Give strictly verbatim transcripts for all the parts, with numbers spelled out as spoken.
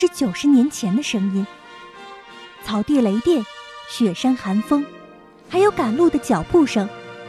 是九十年前的声音，草地雷电，雪山寒风，还有赶路的脚步声。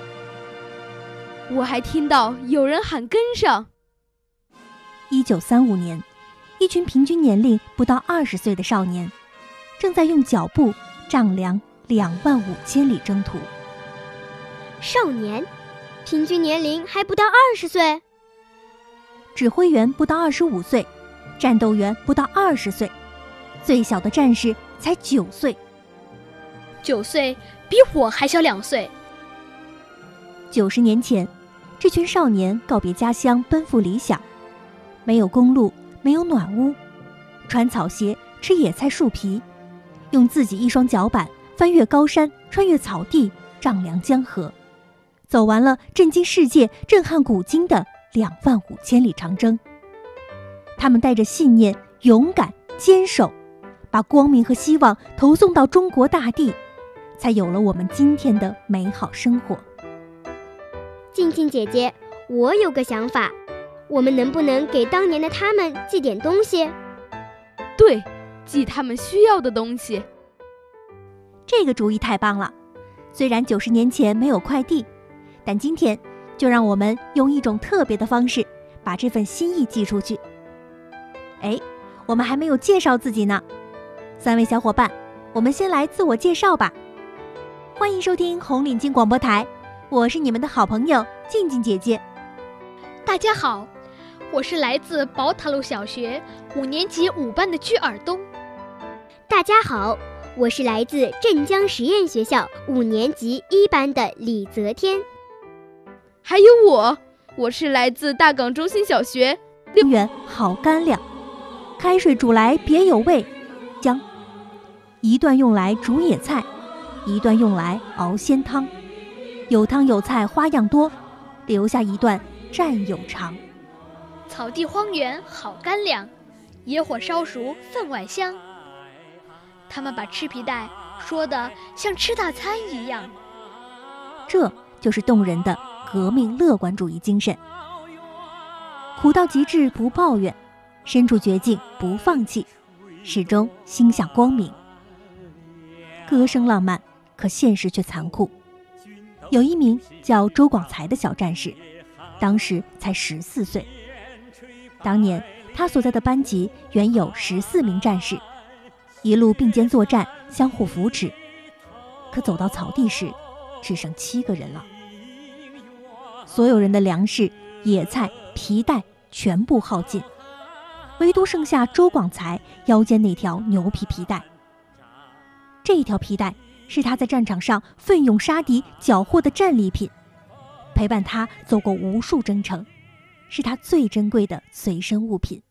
我还听到有人喊跟上。 一九三五年，一群平均年龄不到二十岁的少年，正在用脚步丈量两万五千里征途。 少年，平均年龄还不到二十岁。 指挥员不到二十五岁，战斗员不到二十岁，最小的战士才九岁。 九岁比我还小两岁。 九十年前，这群少年告别家乡，奔赴理想。没有公路，没有暖屋，穿草鞋，吃野菜树皮，用自己一双脚板翻越高山，穿越草地，丈量江河，走完了震惊世界、震撼古今的两万五千里长征。他们带着信念，勇敢坚守，把光明和希望投送到中国大地，才有了我们今天的美好生活。 静静姐姐，我有个想法，我们能不能给当年的他们寄点东西？ 对，寄他们需要的东西。 这个主意太棒了！虽然九十年前没有快递，但今天就让我们用一种特别的方式，把这份心意寄出去。哎，我们还没有介绍自己呢。三位小伙伴，我们先来自我介绍吧。欢迎收听红领巾广播台，我是你们的好朋友静静姐姐。 大家好，我是来自宝塔路小学五年级五班的居尔东。 大家好，我是来自镇江实验学校五年级一班的李泽天。 还有我，我是来自大港中心小学六元好干粮，开水煮来别有味，姜一段用来煮野菜，一段用来熬鲜汤，有汤有菜花样多，留下一段战友长。 草地荒原好干粮，野火烧熟分外香。他们把吃皮带说得像吃大餐一样， 这就是动人的革命乐观主义精神。苦到极致不抱怨，身处绝境不放弃，始终心向光明。歌声浪漫，可现实却残酷。有一名叫周广才的小战士，当时才十四岁。当年他所在的班级原有十四名战士，一路并肩作战，相互扶持。可走到草地时，只剩七个人了。所有人的粮食、野菜、皮带全部耗尽，唯独剩下周广才腰间那条牛皮皮带。这一条皮带是他在战场上奋勇杀敌缴获的战利品，陪伴他走过无数征程，是他最珍贵的随身物品。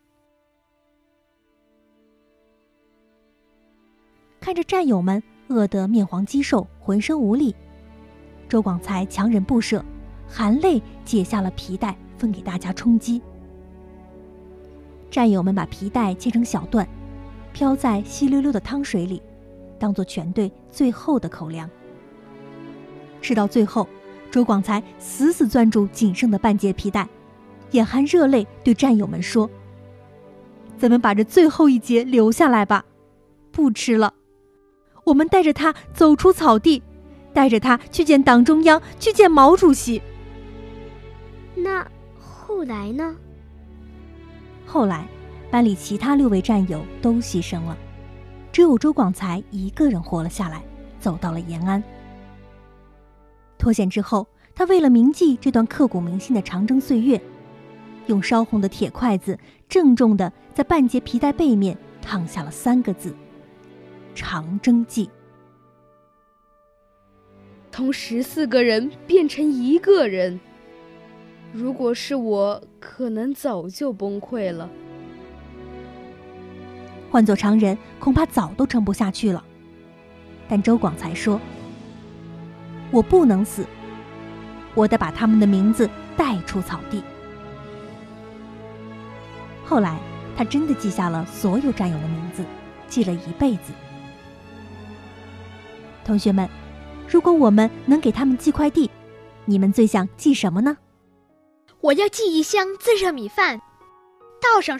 看着战友们饿得面黄肌瘦，浑身无力，周广才强忍不舍，含泪解下了皮带，分给大家充饥。战友们把皮带切成小段，飘在稀溜溜的汤水里，当作全队最后的口粮。吃到最后，周广才死死攥住仅剩的半截皮带，眼含热泪对战友们说：“咱们把这最后一节留下来吧，不吃了。我们带着它走出草地，带着它去见党中央，去见毛主席。” 那后来呢？ 后来，班里其他六位战友都牺牲了，只有周广才一个人活了下来，走到了延安。脱险之后，他为了铭记这段刻骨铭心的长征岁月，用烧红的铁筷子郑重地在半截皮带背面烫下了三个字：长征记。 从十四个人变成一个人，如果是我，可能早就崩溃了。 换做常人，恐怕早都撑不下去了。但周广才说：“我不能死，我得把他们的名字带出草地。”后来，他真的记下了所有战友的名字，记了一辈子。同学们，如果我们能给他们寄快递，你们最想寄什么呢？ 我要寄一箱自热米饭，倒上